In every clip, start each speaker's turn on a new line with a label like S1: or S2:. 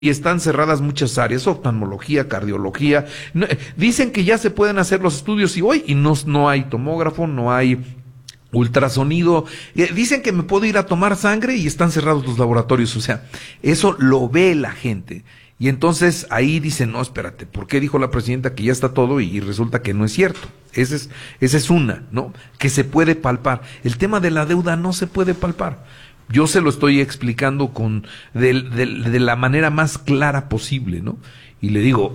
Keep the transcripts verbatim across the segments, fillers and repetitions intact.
S1: y están cerradas muchas áreas, oftalmología, cardiología. No, dicen que ya se pueden hacer los estudios y hoy y no, no hay tomógrafo, no hay ultrasonido. Eh, dicen que me puedo ir a tomar sangre y están cerrados los laboratorios. O sea, eso lo ve la gente. Y entonces ahí dicen, no, espérate, ¿por qué dijo la presidenta que ya está todo y, y resulta que no es cierto? Esa es, esa es una, ¿no? Que se puede palpar. El tema de la deuda no se puede palpar. Yo se lo estoy explicando con de, de, de la manera más clara posible, ¿no? Y le digo,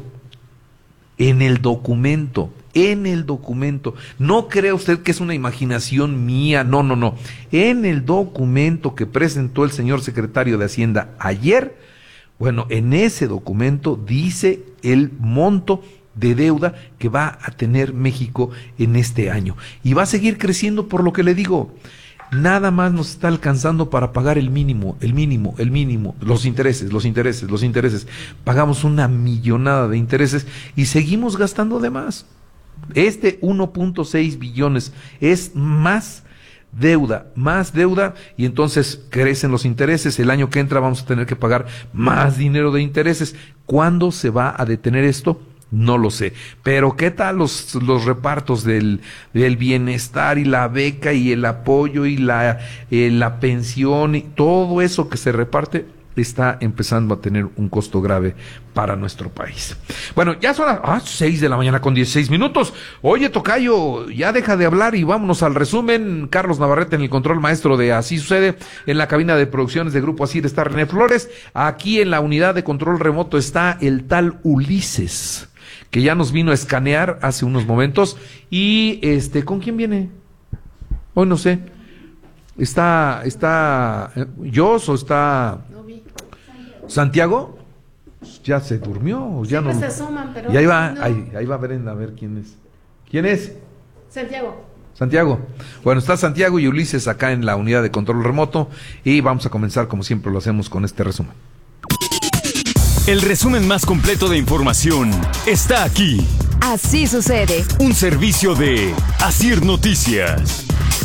S1: en el documento, en el documento, no crea usted que es una imaginación mía, no, no, no. En el documento que presentó el señor secretario de Hacienda ayer, bueno, en ese documento dice el monto de deuda que va a tener México en este año. Y va a seguir creciendo por lo que le digo. Nada más nos está alcanzando para pagar el mínimo, el mínimo, el mínimo, los intereses, los intereses, los intereses. Pagamos una millonada de intereses y seguimos gastando de más. Este uno punto seis billones es más deuda, más deuda, y entonces crecen los intereses. El año que entra vamos a tener que pagar más dinero de intereses. ¿Cuándo se va a detener esto? No lo sé, pero ¿qué tal los, los repartos del, del bienestar y la beca y el apoyo y la, eh, la pensión y todo eso que se reparte? Está empezando a tener un costo grave para nuestro país. Bueno, ya son las ah, seis de la mañana con dieciséis minutos. Oye, tocayo, ya deja de hablar y vámonos al resumen. Carlos Navarrete en el control maestro de Así Sucede. En la cabina de producciones de Grupo Asir está René Flores. Aquí en la unidad de control remoto está el tal Ulises, que ya nos vino a escanear hace unos momentos. Y este, ¿con quién viene? Hoy no sé. Está, está, ¿Jos o está Santiago? Ya se durmió, ya
S2: Siempre
S1: no.
S2: se asoman, pero
S1: y ahí va,
S2: no.
S1: ahí, ahí va Brenda a ver quién es. ¿Quién es?
S2: Santiago.
S1: Santiago. Bueno, está Santiago y Ulises acá en la unidad de control remoto y vamos a comenzar como siempre lo hacemos con este resumen.
S3: El resumen más completo de información está aquí.
S4: Así Sucede.
S3: Un servicio de Asir Noticias.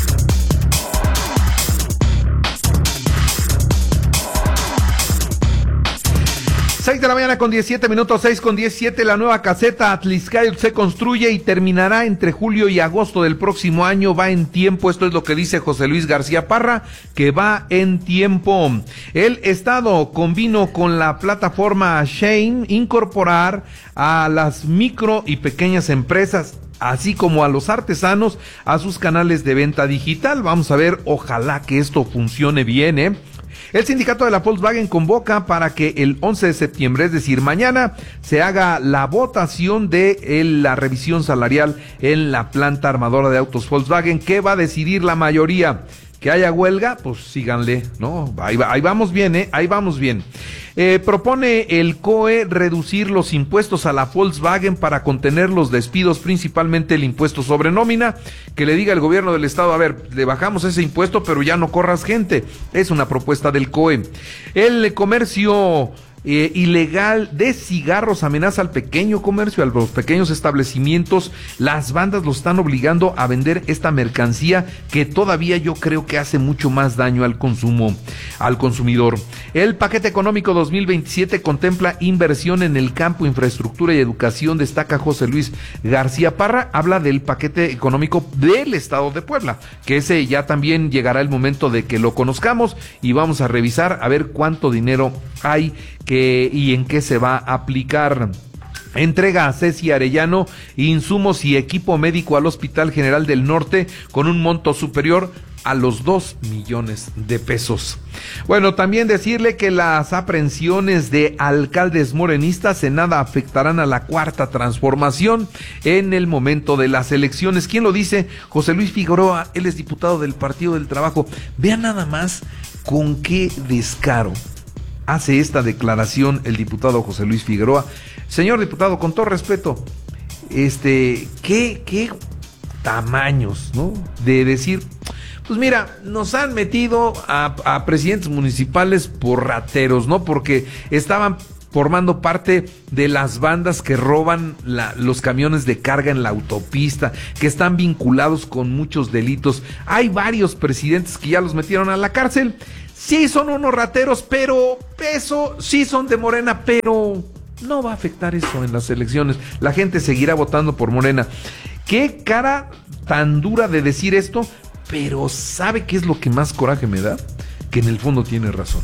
S1: seis de la mañana con diecisiete minutos, seis con diecisiete, la nueva caseta Atlixcáyotl se construye y terminará entre julio y agosto del próximo año, va en tiempo, esto es lo que dice José Luis García Parra, que va en tiempo. El Estado convino con la plataforma Shein incorporar a las micro y pequeñas empresas, así como a los artesanos, a sus canales de venta digital. Vamos a ver, ojalá que esto funcione bien, ¿eh? El sindicato de la Volkswagen convoca para que el once de septiembre, es decir, mañana, se haga la votación de el, la revisión salarial en la planta armadora de autos Volkswagen. ¿Qué va a decidir la mayoría? Que haya huelga, pues síganle, ¿no? Ahí, va, ahí vamos bien, ¿eh? Ahí vamos bien. Eh, propone el C O E reducir los impuestos a la Volkswagen para contener los despidos, principalmente el impuesto sobre nómina, que le diga el gobierno del estado, a ver, le bajamos ese impuesto, pero ya no corras gente. Es una propuesta del C O E. El comercio Eh, ilegal de cigarros amenaza al pequeño comercio, a los pequeños establecimientos. Las bandas lo están obligando a vender esta mercancía que todavía yo creo que hace mucho más daño al consumo, al consumidor. El paquete económico dos mil veintisiete contempla inversión en el campo, infraestructura y educación, destaca José Luis García Parra. Habla del paquete económico del estado de Puebla, que ese ya también llegará el momento de que lo conozcamos y vamos a revisar a ver cuánto dinero hay que y en qué se va a aplicar. Entrega a Ceci Arellano insumos y equipo médico al Hospital General del Norte con un monto superior a los dos millones de pesos. Bueno, también decirle que las aprehensiones de alcaldes morenistas en nada afectarán a la cuarta transformación en el momento de las elecciones. ¿Quién lo dice? José Luis Figueroa, él es diputado del Partido del Trabajo. Vean nada más con qué descaro hace esta declaración el diputado José Luis Figueroa. Señor diputado, con todo respeto, este, qué, qué tamaños, ¿no? De decir, pues mira, nos han metido a, a presidentes municipales por rateros, ¿no? Porque estaban formando parte de las bandas que roban la, los camiones de carga en la autopista, que están vinculados con muchos delitos. Hay varios presidentes que ya los metieron a la cárcel. sí son unos rateros, pero eso sí son de Morena, pero no va a afectar eso en las elecciones. La gente seguirá votando por Morena. Qué cara tan dura de decir esto, pero ¿sabe qué es lo que más coraje me da? Que en el fondo tiene razón.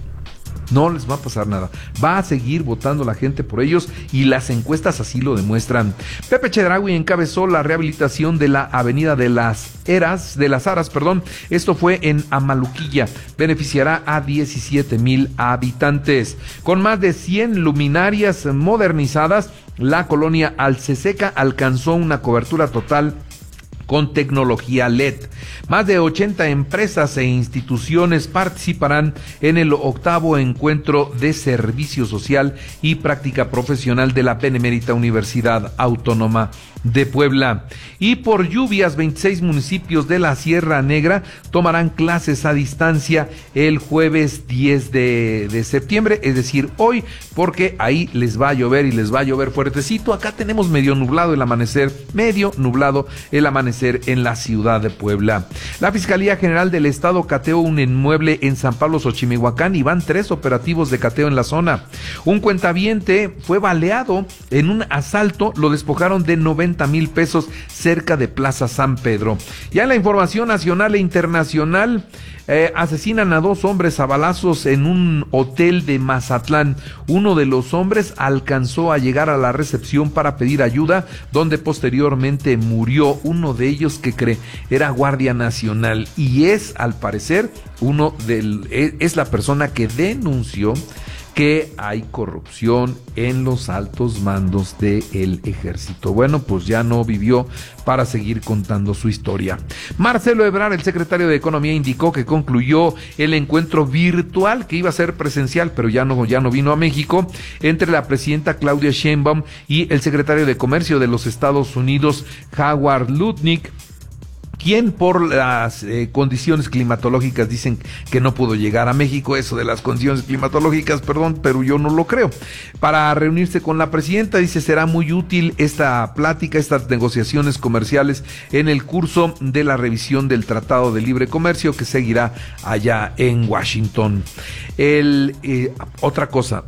S1: No les va a pasar nada. Va a seguir votando la gente por ellos y las encuestas así lo demuestran. Pepe Chedraui encabezó la rehabilitación de la avenida de las Eras, de las Aras, perdón. Esto fue en Amaluquilla. Beneficiará a diecisiete mil habitantes. Con más de cien luminarias modernizadas, la colonia Alceseca alcanzó una cobertura total con tecnología L E D. Más de ochenta empresas e instituciones participarán en el octavo encuentro de servicio social y práctica profesional de la Benemérita Universidad Autónoma de Puebla. Y por lluvias, veintiséis municipios de la Sierra Negra tomarán clases a distancia el jueves diez de septiembre, es decir, hoy, porque ahí les va a llover y les va a llover fuertecito. Acá tenemos medio nublado el amanecer, medio nublado el amanecer en la ciudad de Puebla. La Fiscalía General del Estado cateó un inmueble en San Pablo, Xochimihuacán, y van tres operativos de cateo en la zona. Un cuentaviente fue baleado en un asalto, lo despojaron de noventa mil pesos cerca de Plaza San Pedro. Ya en la información nacional e internacional, eh, asesinan a dos hombres a balazos en un hotel de Mazatlán. Uno de los hombres alcanzó a llegar a la recepción para pedir ayuda, donde posteriormente murió. Uno de ellos, que cree, era guardia nacional y es, al parecer, uno del es la persona que denunció que hay corrupción en los altos mandos del ejército. Bueno, pues ya no vivió para seguir contando su historia. Marcelo Ebrard, el secretario de Economía, indicó que concluyó el encuentro virtual que iba a ser presencial, pero ya no, ya no vino a México, entre la presidenta Claudia Sheinbaum y el secretario de Comercio de los Estados Unidos, Howard Lutnick, quien por las eh, condiciones climatológicas dicen que no pudo llegar a México. Eso de las condiciones climatológicas, perdón, pero yo no lo creo. Para reunirse con la presidenta, dice, será muy útil esta plática, estas negociaciones comerciales en el curso de la revisión del Tratado de Libre Comercio que seguirá allá en Washington. El, eh, otra cosa,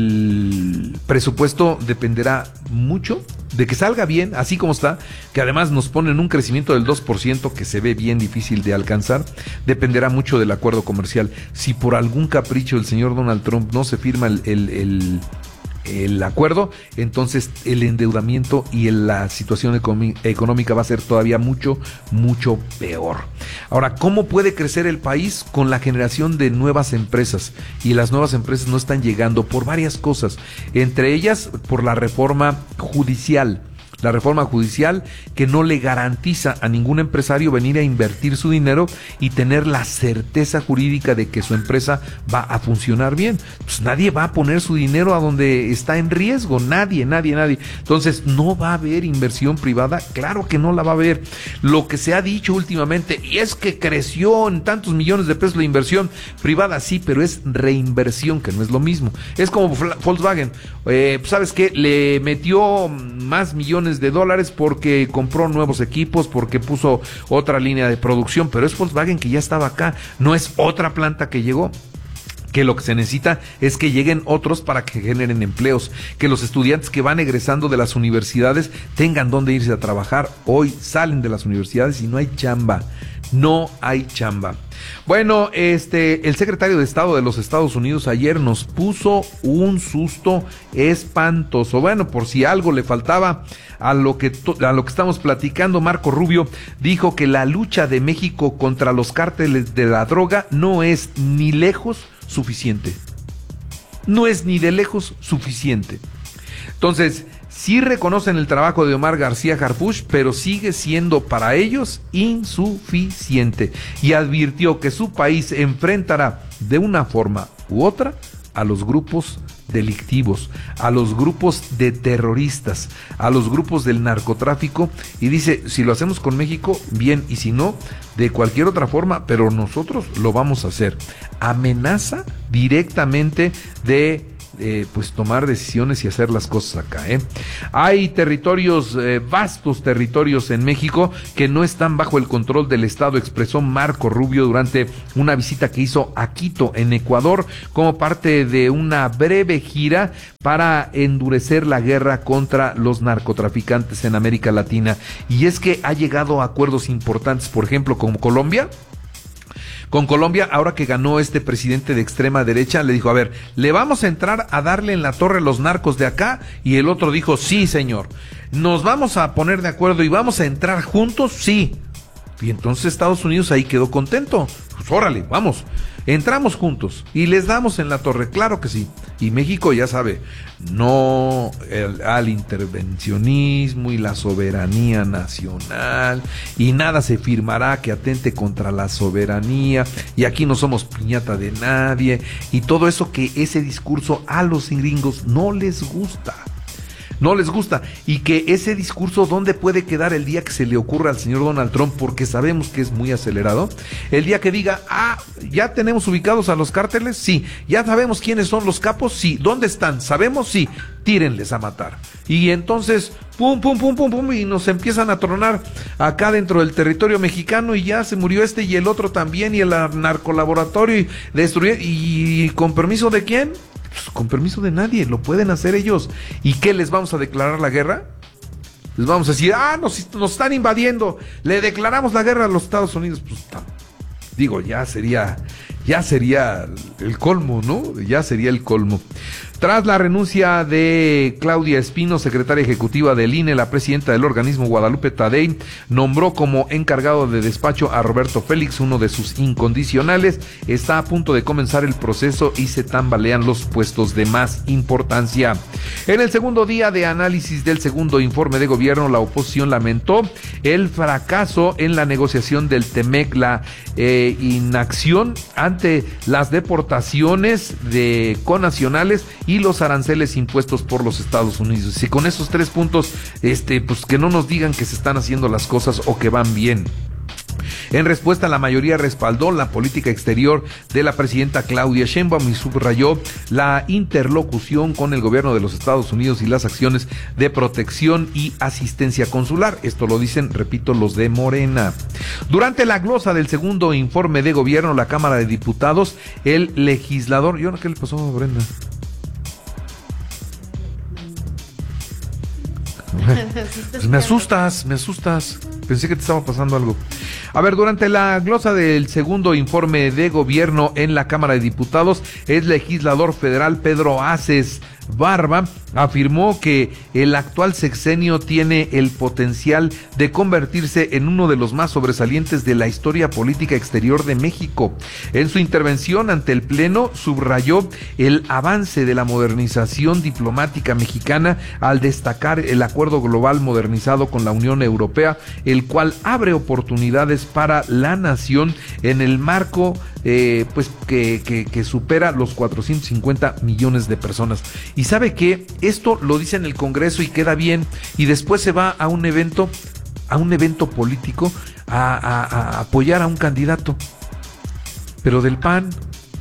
S1: el presupuesto dependerá mucho de que salga bien, así como está, que además nos ponen un crecimiento del dos por ciento que se ve bien difícil de alcanzar. Dependerá mucho del acuerdo comercial. Si por algún capricho el señor Donald Trump no se firma el, el, el, el acuerdo, entonces el endeudamiento y la situación económica va a ser todavía mucho, mucho peor. Ahora, ¿cómo puede crecer el país? Con la generación de nuevas empresas, y las nuevas empresas no están llegando por varias cosas, entre ellas por la reforma judicial. La reforma judicial que no le garantiza a ningún empresario venir a invertir su dinero y tener la certeza jurídica de que su empresa va a funcionar bien. Pues nadie va a poner su dinero a donde está en riesgo, nadie, nadie, nadie. Entonces, ¿no va a haber inversión privada? Claro que no la va a haber. Lo que se ha dicho últimamente, y es que creció en tantos millones de pesos la inversión privada, sí, pero es reinversión, que no es lo mismo. Es como Volkswagen, eh, ¿sabes qué? Le metió más millones de dólares porque compró nuevos equipos, porque puso otra línea de producción, pero es Volkswagen que ya estaba acá, no es otra planta que llegó. Que lo que se necesita es que lleguen otros para que generen empleos, que los estudiantes que van egresando de las universidades tengan dónde irse a trabajar. Hoy salen de las universidades y no hay chamba, no hay chamba. Bueno, este, el secretario de Estado de los Estados Unidos ayer nos puso un susto espantoso. Bueno, por si algo le faltaba a lo que to- a lo que estamos platicando, Marco Rubio dijo que la lucha de México contra los cárteles de la droga no es ni lejos suficiente. No es ni de lejos suficiente. Entonces, sí reconocen el trabajo de Omar García Harfuch, pero sigue siendo para ellos insuficiente. Y advirtió que su país enfrentará de una forma u otra a los grupos delictivos, a los grupos de terroristas, a los grupos del narcotráfico, y dice, si lo hacemos con México, bien, y si no, de cualquier otra forma, pero nosotros lo vamos a hacer. Amenaza directamente de eh, pues tomar decisiones y hacer las cosas acá, ¿eh? Hay territorios, eh, vastos territorios en México que no están bajo el control del Estado, expresó Marco Rubio durante una visita que hizo a Quito, en Ecuador, como parte de una breve gira para endurecer la guerra contra los narcotraficantes en América Latina. Y es que ha llegado a acuerdos importantes, por ejemplo, con Colombia. Con Colombia, ahora que ganó este presidente de extrema derecha, le dijo, a ver, le vamos a entrar a darle en la torre a los narcos de acá, y el otro dijo, sí, señor, nos vamos a poner de acuerdo y vamos a entrar juntos, sí. Y entonces Estados Unidos ahí quedó contento, pues órale, vamos, entramos juntos y les damos en la torre, claro que sí. Y México ya sabe, no el, al intervencionismo y la soberanía nacional, y nada se firmará que atente contra la soberanía, y aquí no somos piñata de nadie, y todo eso, que ese discurso a los gringos no les gusta. No les gusta, y que ese discurso, ¿dónde puede quedar el día que se le ocurra al señor Donald Trump? Porque sabemos que es muy acelerado. El día que diga, ah, ya tenemos ubicados a los cárteles, sí. Ya sabemos quiénes son los capos, sí. ¿Dónde están? ¿Sabemos? Sí. Tírenles a matar. Y entonces, pum, pum, pum, pum, pum, y nos empiezan a tronar acá dentro del territorio mexicano, y ya se murió este y el otro también, y el narcolaboratorio, y destruir, y ¿con permiso de quién? Pues con permiso de nadie, lo pueden hacer ellos. ¿Y qué, les vamos a declarar la guerra? Les vamos a decir, ah, nos, nos están invadiendo, le declaramos la guerra a los Estados Unidos. Pues digo, ya sería, ya sería el colmo, ¿no? Ya sería el colmo. Tras la renuncia de Claudia Espino, secretaria ejecutiva del I N E, la presidenta del organismo, Guadalupe Tadei, nombró como encargado de despacho a Roberto Félix, uno de sus incondicionales. Está a punto de comenzar el proceso y se tambalean los puestos de más importancia. En el segundo día de análisis del segundo informe de gobierno, la oposición lamentó el fracaso en la negociación del Temec, la eh, inacción ante las deportaciones de connacionales y los aranceles impuestos por los Estados Unidos. Y con esos tres puntos, este, pues que no nos digan que se están haciendo las cosas o que van bien. En respuesta, la mayoría respaldó la política exterior de la presidenta Claudia Sheinbaum y subrayó la interlocución con el gobierno de los Estados Unidos y las acciones de protección y asistencia consular. Esto lo dicen, repito, los de Morena. Durante la glosa del segundo informe de gobierno, la Cámara de Diputados, el legislador... ¿Y ahora qué le pasó a Brenda? Pues me asustas, me asustas. Pensé que te estaba pasando algo. A ver, durante la glosa del segundo informe de gobierno en la Cámara de Diputados, el legislador federal Pedro Aces Barba afirmó que el actual sexenio tiene el potencial de convertirse en uno de los más sobresalientes de la historia política exterior de México. En su intervención ante el Pleno, subrayó el avance de la modernización diplomática mexicana al destacar el acuerdo global modernizado con la Unión Europea, el cual abre oportunidades para la nación en el marco eh, pues que, que, que supera los cuatrocientos cincuenta millones de personas. Y sabe que esto lo dice en el Congreso y queda bien, y después se va a un evento, a un evento político a, a, a apoyar a un candidato, pero del P A N,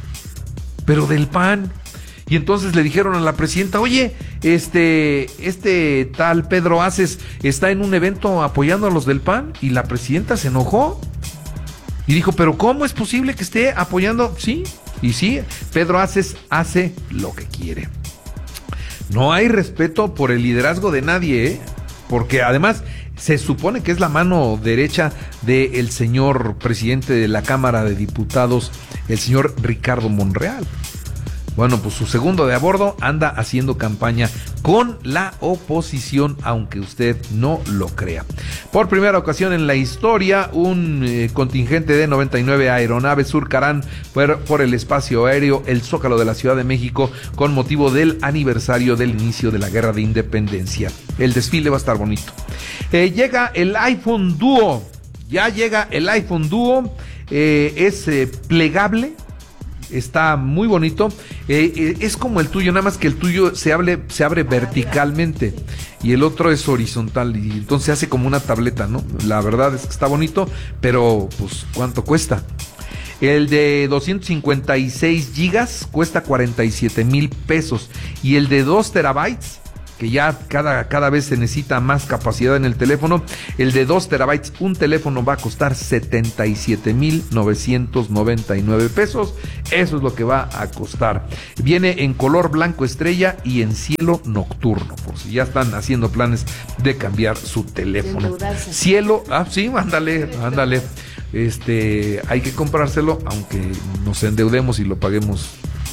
S1: pero del P A N. Y entonces le dijeron a la presidenta, oye, este, este tal Pedro Aces está en un evento apoyando a los del P A N, y la presidenta se enojó y dijo, pero ¿cómo es posible que esté apoyando? Sí, y sí, Pedro Aces hace lo que quiere. No hay respeto por el liderazgo de nadie, ¿eh? Porque además se supone que es la mano derecha del señor presidente de la Cámara de Diputados, el señor Ricardo Monreal. Bueno, pues su segundo de a bordo anda haciendo campaña con la oposición, aunque usted no lo crea. Por primera ocasión en la historia, un eh, contingente de noventa y nueve aeronaves surcarán por, por el espacio aéreo el Zócalo de la Ciudad de México con motivo del aniversario del inicio de la Guerra de Independencia. El desfile va a estar bonito. Eh, llega el iPhone Duo, ya llega el iPhone Duo, eh, es eh, plegable. Está muy bonito, eh, eh, es como el tuyo, nada más que el tuyo se abre, se abre verticalmente y el otro es horizontal, y entonces se hace como una tableta, ¿no? La verdad es que está bonito, pero pues ¿cuánto cuesta? El de doscientos cincuenta y seis gigas cuesta cuarenta y siete mil pesos. Y el de dos terabytes, que ya cada, cada vez se necesita más capacidad en el teléfono, el de dos terabytes, un teléfono va a costar setenta y siete mil novecientos noventa y nueve pesos. Eso es lo que va a costar. Viene en color blanco estrella y en cielo nocturno, por si ya están haciendo planes de cambiar su teléfono. Cielo, ah, sí, ándale, ándale. Este, hay que comprárselo, aunque nos endeudemos y lo paguemos,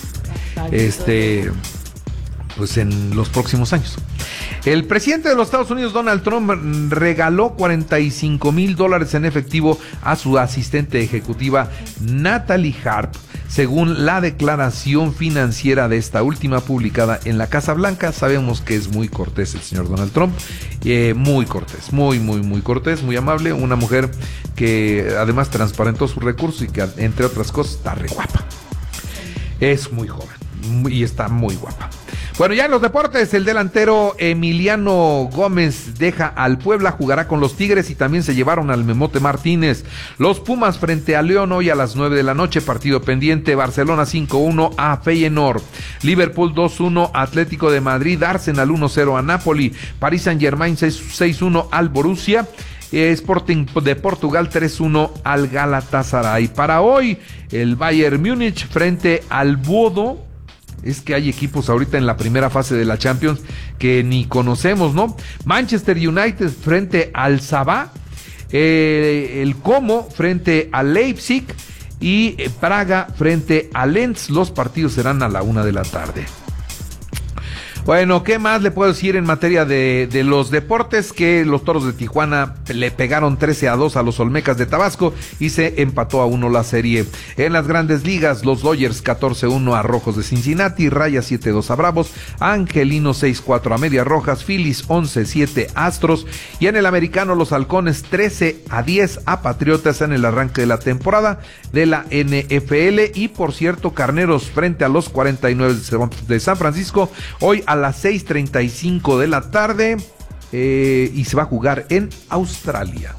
S1: este, pues en los próximos años. El presidente de los Estados Unidos, Donald Trump, regaló cuarenta y cinco mil dólares en efectivo a su asistente ejecutiva Natalie Harp, según la declaración financiera de esta última publicada en la Casa Blanca. Sabemos que es muy cortés el señor Donald Trump, eh, muy cortés, muy, muy, muy cortés, muy amable, una mujer que además transparentó sus recursos y que, entre otras cosas, está re guapa. Es muy joven y está muy guapa. Bueno, ya en los deportes, el delantero Emiliano Gómez deja al Puebla, jugará con los Tigres y también se llevaron al Memote Martínez. Los Pumas frente a León hoy a las nueve de la noche, partido pendiente. Barcelona cinco uno a Feyenoord, Liverpool dos uno Atlético de Madrid, Arsenal uno cero a Napoli, Paris Saint-Germain seis uno al Borussia, Sporting de Portugal tres uno al Galatasaray. Para hoy, el Bayern Múnich frente al Bodo. Es que hay equipos ahorita en la primera fase de la Champions que ni conocemos, ¿no? Manchester United frente al Sabah, eh, el Como frente al Leipzig y eh, Praga frente al Lens. Los partidos serán a la una de la tarde. Bueno, ¿qué más le puedo decir en materia de, de los deportes? Que los Toros de Tijuana le pegaron trece a dos a los Olmecas de Tabasco y se empató a uno la serie. En las Grandes Ligas, los Dodgers catorce uno a Rojos de Cincinnati, Rayas siete dos a Bravos, Angelinos seis cuatro a Medias Rojas, Phillies once siete Astros, y en el americano los Halcones trece a diez a Patriotas en el arranque de la temporada de la N F L. Y por cierto, Carneros frente a los cuarenta y nueve de San Francisco, hoy a las seis treinta y cinco de la tarde, eh, y se va a jugar en Australia.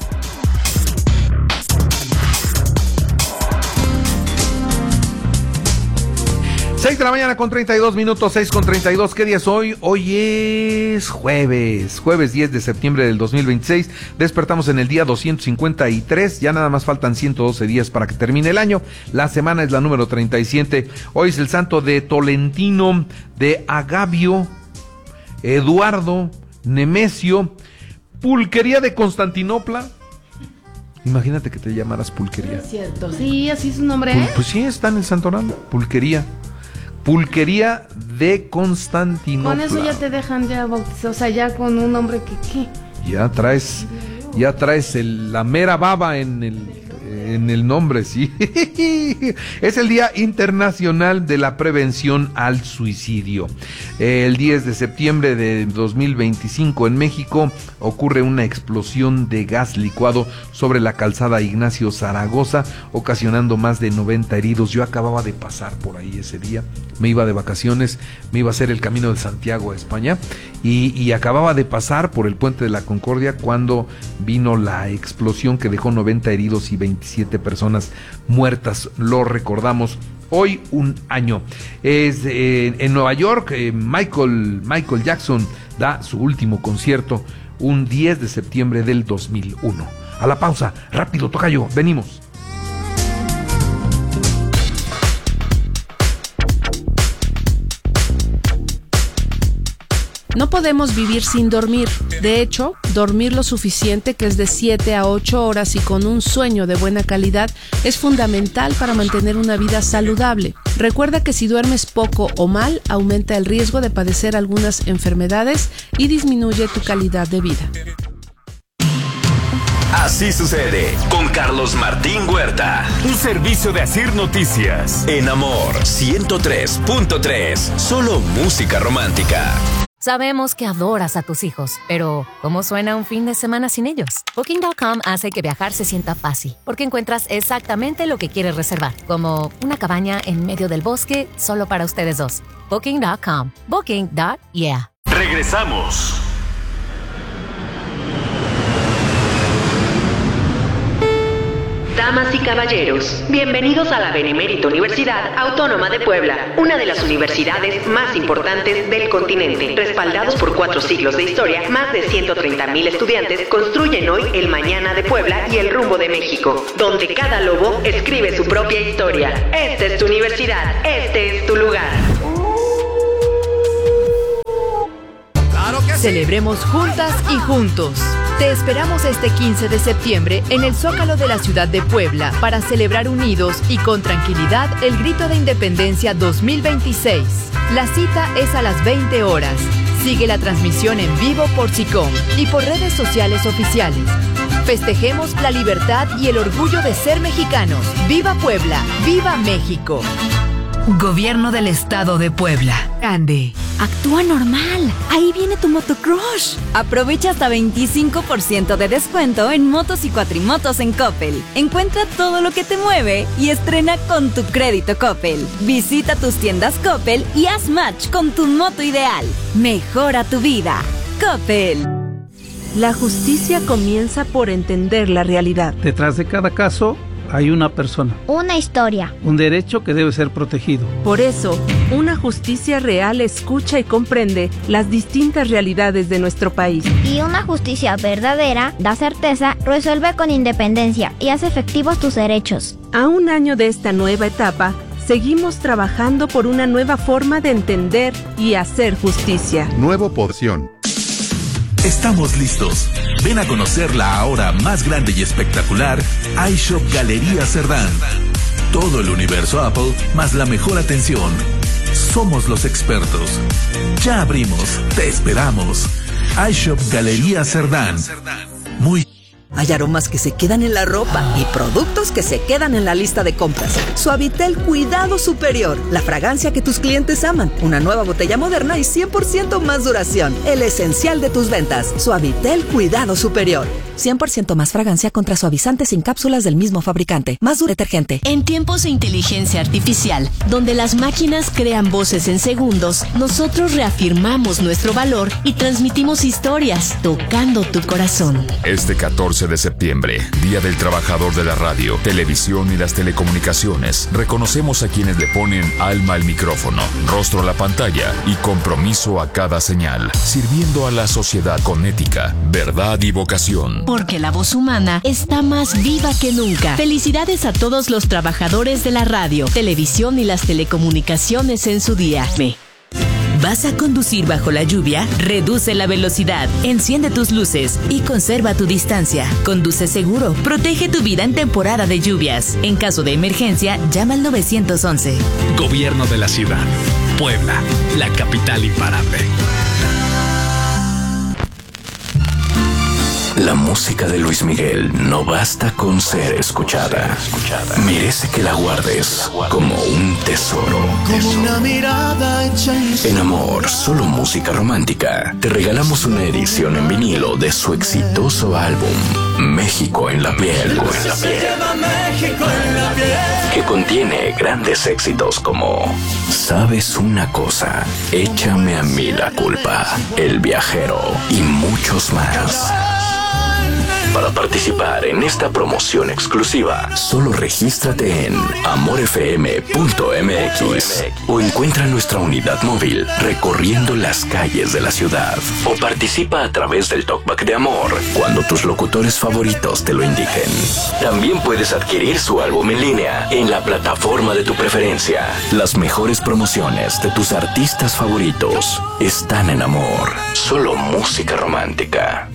S1: seis de la mañana con treinta y dos minutos, seis con treinta y dos. ¿Qué día es hoy? Hoy es jueves, jueves diez de septiembre del dos mil veintiséis. Despertamos en el día doscientos cincuenta y tres, ya nada más faltan ciento doce días para que termine el año. La semana es la número treinta y siete. Hoy es el santo de Tolentino, de Agavio, Eduardo, Nemesio, Pulquería de Constantinopla. Imagínate que te llamaras Pulquería.
S2: Es cierto, sí, así es su nombre, ¿eh?
S1: Pues, pues sí, está en el santoral, Pulquería. Pulquería de Constantinopla.
S2: Con eso ya te dejan ya bautizar, o sea, ya con un nombre que, ¿qué?
S1: Ya traes, ya traes el, la mera baba en el, en el nombre, sí. Es el Día Internacional de la Prevención al Suicidio. El diez de septiembre de dos mil veinticinco en México ocurre una explosión de gas licuado sobre la calzada Ignacio Zaragoza, ocasionando más de noventa heridos. Yo acababa de pasar por ahí ese día, me iba de vacaciones, me iba a hacer el camino de Santiago a España y, y acababa de pasar por el Puente de la Concordia cuando vino la explosión que dejó noventa heridos y veintisiete personas muertas. Lo recordamos hoy un año. Es eh, en Nueva York, eh, Michael, Michael Jackson da su último concierto un diez de septiembre del dos mil uno. A la pausa, rápido, tocayo, venimos.
S4: No podemos vivir sin dormir. De hecho, dormir lo suficiente, que es de siete a ocho horas y con un sueño de buena calidad, es fundamental para mantener una vida saludable. Recuerda que si duermes poco o mal, aumenta el riesgo de padecer algunas enfermedades y disminuye tu calidad de vida.
S3: Así sucede con Carlos Martín Huerta. Un servicio de Asir Noticias. En Amor ciento tres punto tres. Solo música romántica.
S5: Sabemos que adoras a tus hijos, pero ¿cómo suena un fin de semana sin ellos? Booking punto com hace que viajar se sienta fácil, porque encuentras exactamente lo que quieres reservar, como una cabaña en medio del bosque solo para ustedes dos. Booking punto com. Booking. Yeah.
S3: Regresamos.
S6: Damas y caballeros, bienvenidos a la Benemérita Universidad Autónoma de Puebla, una de las universidades más importantes del continente. Respaldados por cuatro siglos de historia, más de ciento treinta mil estudiantes construyen hoy el mañana de Puebla y el rumbo de México, donde cada lobo escribe su propia historia. Esta es tu universidad, este es tu lugar.
S7: Celebremos juntas y juntos. Te esperamos este quince de septiembre en el Zócalo de la ciudad de Puebla para celebrar unidos y con tranquilidad el Grito de Independencia dos mil veintiséis. La cita es a las veinte horas. Sigue la transmisión en vivo por SICOM y por redes sociales oficiales. Festejemos la libertad y el orgullo de ser mexicanos. ¡Viva Puebla! ¡Viva México! Gobierno del Estado de Puebla. Grande.
S8: Actúa normal. Ahí viene tu motocrush. Aprovecha hasta veinticinco por ciento de descuento en motos y cuatrimotos en Coppel. Encuentra todo lo que te mueve y estrena con tu crédito Coppel. Visita tus tiendas Coppel y haz match con tu moto ideal. Mejora tu vida. Coppel.
S4: La justicia comienza por entender la realidad.
S9: Detrás de cada caso hay una persona.
S10: Una historia.
S9: Un derecho que debe ser protegido.
S4: Por eso, una justicia real escucha y comprende las distintas realidades de nuestro país.
S10: Y una justicia verdadera da certeza, resuelve con independencia y hace efectivos tus derechos.
S4: A un año de esta nueva etapa, seguimos trabajando por una nueva forma de entender y hacer justicia.
S11: Nuevo Porción.
S12: Estamos listos. Ven a conocer la ahora más grande y espectacular iShop Galería Cerdán. Todo el universo Apple más la mejor atención. Somos los expertos. Ya abrimos. Te esperamos. iShop Galería Cerdán. Muy
S13: Hay aromas que se quedan en la ropa y productos que se quedan en la lista de compras. Suavitel Cuidado Superior, la fragancia que tus clientes aman. Una nueva botella moderna y cien por ciento más duración. El esencial de tus ventas. Suavitel Cuidado Superior.
S14: cien por ciento más fragancia contra suavizantes sin cápsulas del mismo fabricante. Más duro detergente.
S15: En tiempos de inteligencia artificial, donde las máquinas crean voces en segundos, nosotros reafirmamos nuestro valor y transmitimos historias, tocando tu corazón.
S3: Este catorce de septiembre, Día del Trabajador de la Radio, Televisión y las Telecomunicaciones, reconocemos a quienes le ponen alma al micrófono, rostro a la pantalla y compromiso a cada señal, sirviendo a la sociedad con ética, verdad y vocación.
S15: Porque la voz humana está más viva que nunca. Felicidades a todos los trabajadores de la radio, televisión y las telecomunicaciones en su día. Me.
S16: ¿Vas a conducir bajo la lluvia? Reduce la velocidad, enciende tus luces y conserva tu distancia. Conduce seguro, protege tu vida en temporada de lluvias. En caso de emergencia, llama al nueve once.
S17: Gobierno de la ciudad. Puebla, la capital imparable.
S3: La música de Luis Miguel no basta con ser escuchada. Merece que la guardes como un tesoro. En Amor, solo música romántica, te regalamos una edición en vinilo de su exitoso álbum México en la piel, que contiene grandes éxitos como Sabes una cosa, Échame a mí la culpa, El viajero y muchos más. Para participar en esta promoción exclusiva, solo regístrate en amor f m punto m x o encuentra nuestra unidad móvil recorriendo las calles de la ciudad, o participa a través del Talkback de Amor cuando tus locutores favoritos te lo indiquen. También puedes adquirir su álbum en línea en la plataforma de tu preferencia. Las mejores promociones de tus artistas favoritos están en Amor, solo música romántica.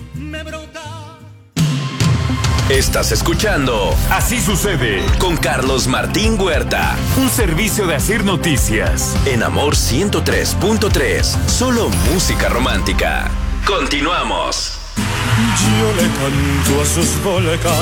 S3: Estás escuchando Así Sucede con Carlos Martín Huerta.
S18: Un servicio de Asir Noticias.
S3: En Amor ciento tres punto tres. Solo música romántica. Continuamos.
S19: Yo le canto a sus volcanes.